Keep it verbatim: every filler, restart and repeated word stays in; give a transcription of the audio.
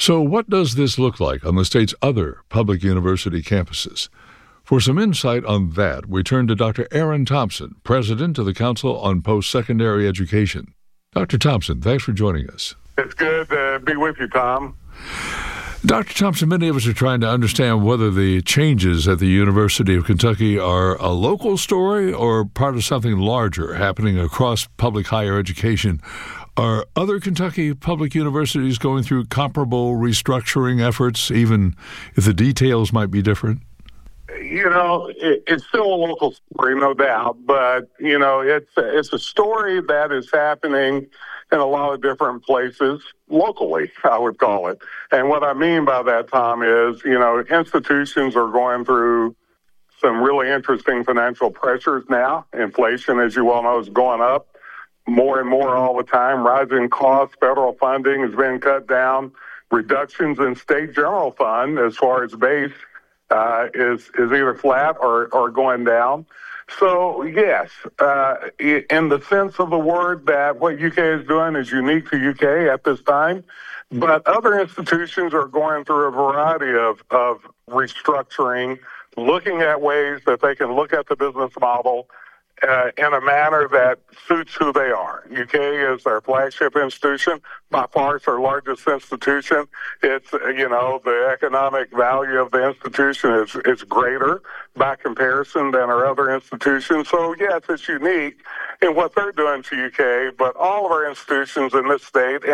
So what does this look like on the state's other public university campuses? For some insight on that, we turn to Doctor Aaron Thompson, president of the Council on Post-Secondary Education. Doctor Thompson, thanks for joining us. It's good to be with you, Tom. Doctor Thompson, many of us are trying to understand whether the changes at the University of Kentucky are a local story or part of something larger happening across public higher education. Are other Kentucky public universities going through comparable restructuring efforts, even if the details might be different? You know, it, it's still a local story, no doubt, but, you know, it's, it's a story that is happening in a lot of different places locally, I would call it. And what I mean by that, Tom, is, you know, institutions are going through some really interesting financial pressures now. Inflation, as you well know, is going up more and more all the time. Rising costs, federal funding has been cut down. Reductions in state general fund as far as base uh, is is either flat or, or going down. So, yes, uh, in the sense of the word that what U K is doing is unique to U K at this time, but other institutions are going through a variety of, of restructuring, looking at ways that they can look at the business model Uh, in a manner that suits who they are. U K is their flagship institution. By far, it's our largest institution. It's, uh, you know, the economic value of the institution is, is greater by comparison than our other institutions. So, yes, it's unique in what they're doing to U K, but all of our institutions in this state